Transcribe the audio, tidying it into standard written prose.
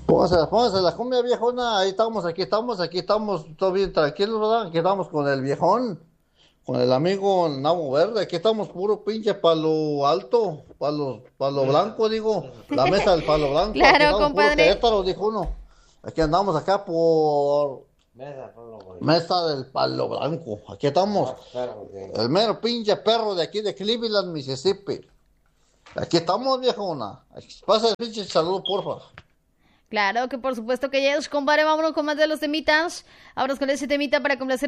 Póngase la cumbia viejona, ahí estamos, aquí estamos, todo bien tranquilos, ¿verdad? Aquí estamos con el viejón, con el amigo Nabo Verde, aquí estamos puro pinche palo alto, palo blanco, digo, la mesa del palo blanco, aquí Claro, estamos puro compadre. Querétaro, dijo uno. Aquí andamos acá por mesa del palo blanco, aquí estamos, el mero pinche perro de aquí de Cleveland, Mississippi. Aquí estamos, viejona. Pasa el pinche saludo, porfa. Claro que por supuesto que yes, compadre. Vámonos con más de los temitas. Vámonos con ese temita para complacer